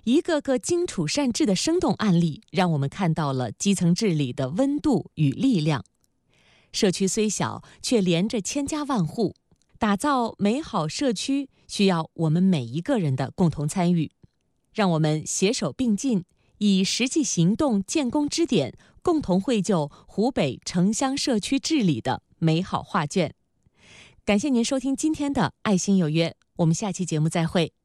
一个个荆楚善治的生动案例，让我们看到了基层治理的温度与力量。社区虽小，却连着千家万户，打造美好社区需要我们每一个人的共同参与。让我们携手并进，以实际行动建功支点，共同绘就湖北城乡社区治理的美好画卷。感谢您收听今天的爱心有约，我们下期节目再会。